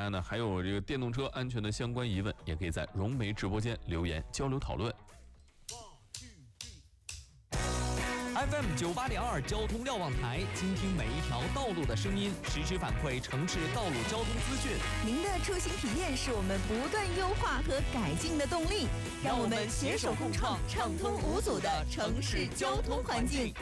家呢还有这个电动车安全的相关疑问，也可以在融媒直播间留言交流讨论。 FM 98.2交通瞭望台，倾听每一条道路的声音，实时反馈城市道路交通资讯。 您的出行体验是我们不断优化和改进的动力，让我们携手共创畅通无阻的城市交通环境。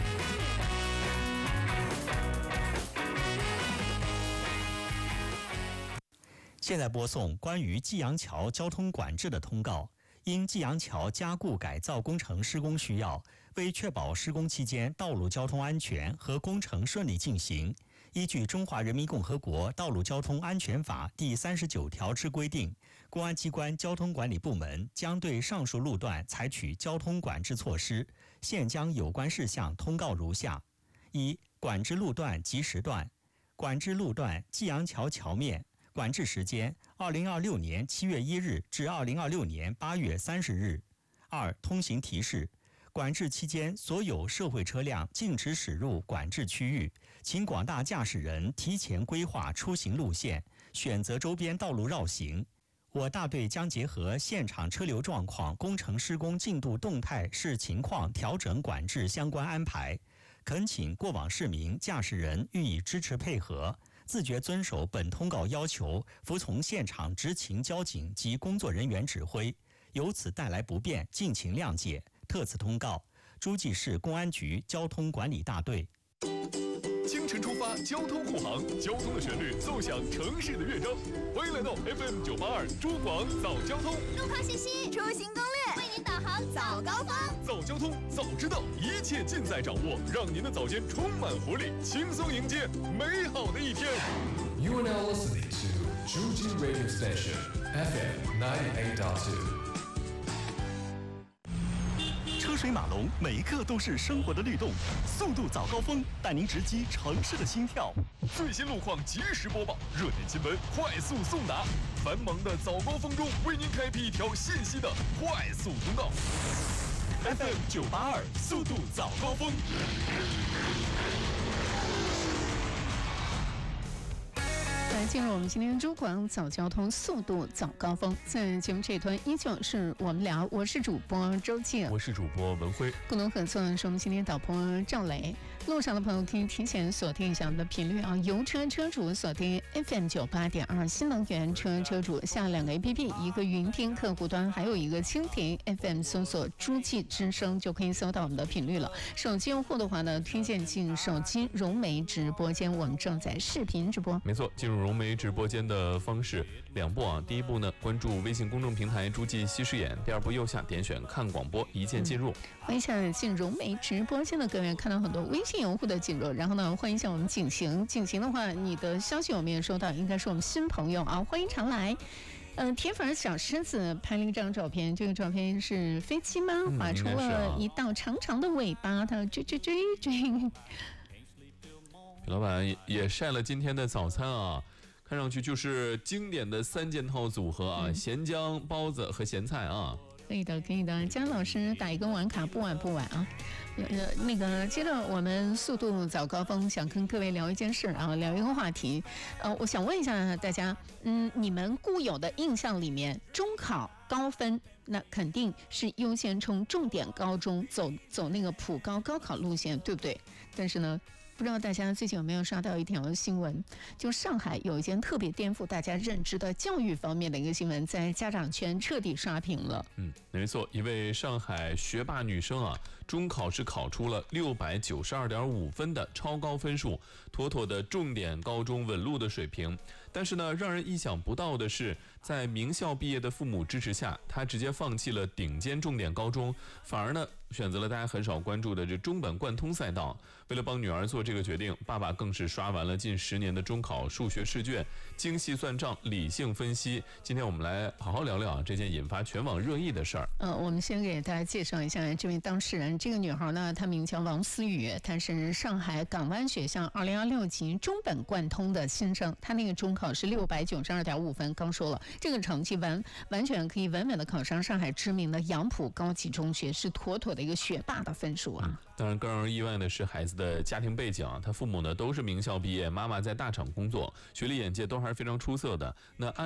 现在播送关于济阳桥交通管制的通告。因济阳桥加固改造工程施工需要，为确保施工期间道路交通安全和工程顺利进行，依据《中华人民共和国道路交通安全法》第39条之规定，公安机关交通管理部门将对上述路段采取交通管制措施。现将有关事项通告如下：一、管制路段及时段。管制路段济阳桥桥面，管制时间2026年7月1日至2026年8月30日。二、通行提示：管制期间，所有社会车辆禁止驶入管制区域，请广大驾驶人提前规划出行路线，选择周边道路绕行。我大队将结合现场车流状况、工程施工进度动态视情况调整管制相关安排，恳请过往市民、驾驶人予以支持配合，自觉遵守本通告要求，服从现场执勤交警及工作人员指挥，由此带来不便，敬请谅解。特此通告，诸暨市公安局交通管理大队。 清晨出发，交通护航，交通的旋律奏响城市的乐章。欢迎来到 FM 982珠广早交通， 路况信息、出行攻略，为您导航早高峰。 早交通，早知道，一切尽在掌握，让您的早间充满活力，轻松迎接美好的一天。 You are now listening to Zhuji Radio Station FM 98.2。 车水马龙，每一刻都是生活的律动。速度早高峰，带您直击城市的心跳。 最新路况及时播报，热点新闻快速送达。繁忙的早高峰中，为您开辟一条信息的快速通道。FM 982，速度早高峰。 来进入我们今天珠广早交通速度早高峰，在节目这一端依旧是我们聊，我是主播周静， 我是主播文辉， 共同合作的是我们今天导播赵雷。路上的朋友可以提前锁定一下我们的频率啊，油车车主锁定 FM 98.2，新能源车主下两个 APP， 一个云听客户端，还有一个蜻蜓 FM， 搜索诸暨之声就可以搜到我们的频率了。手机用户的话呢，推荐进手机融媒直播间，我们正在视频直播。 没错，进入融媒直播间的方式两步啊，第一步呢，关注微信公众平台诸暨西视野，第二步右下点选看广播，一键进入。 欢迎一下进融媒直播间的各位，看到很多微信用户的进入，然后呢，欢迎一下我们景行的话，你的消息我们也收到，应该是我们新朋友啊，欢迎常来。铁粉小狮子拍了一张照片，这个照片是飞机吗？画出了一道长长的尾巴，它追。 老板也晒了今天的早餐啊，看上去就是经典的3件套组合啊，咸姜、包子和咸菜啊。 可以的。姜老师打一根晚卡，不晚啊。那个接着我们速度早高峰，想跟各位聊一件事啊，聊一个话题。我想问一下大家，你们固有的印象里面，中考高分那肯定是优先冲重点高中，走那个普高高考路线，对不对？但是呢，不知道大家最近有没有刷到一条新闻，就上海有一件特别颠覆大家认知的教育方面的一个新闻，在家长圈彻底刷屏了。 没错，一位上海学霸女生啊，中考是考出了692.5分的超高分数，妥妥的重点高中稳路的水平。但是呢，让人意想不到的是，在名校毕业的父母支持下，她直接放弃了顶尖重点高中，反而呢选择了大家很少关注的这中本贯通赛道。为了帮女儿做这个决定，爸爸更是刷完了近10年的中考数学试卷，精细算账，理性分析。今天我们来好好聊聊这件引发全网热议的事儿。 我们先给大家介绍一下这位当事人。这个女孩呢，她名叫王思雨，她是上海港湾学校2026级中本贯通的新生。她那个中考是692.5分。刚说了，这个成绩完全可以稳稳的考上上海知名的杨浦高级中学，是妥妥的一个学霸的分数啊。 当然，更让人意外的是孩子的家庭背景啊，他父母呢都是名校毕业，妈妈在大厂工作，学历眼界都还是非常出色的。那